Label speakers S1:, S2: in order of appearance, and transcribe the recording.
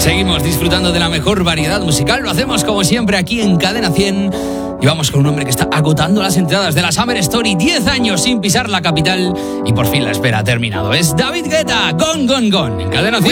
S1: Seguimos disfrutando de la mejor variedad musical. Lo hacemos como siempre aquí en Cadena 100. Y vamos con un hombre que está agotando las entradas de la Summer Story. 10 años sin pisar la capital y por fin la espera ha terminado. Es David Guetta, Gone, Gone, Gone, en Cadena 100.